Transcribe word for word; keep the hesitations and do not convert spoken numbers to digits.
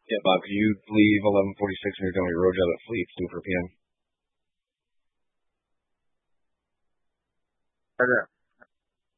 Yeah, Bob, could you leave eleven forty-six and you're going to be road job at Fleet, two for P M? Okay.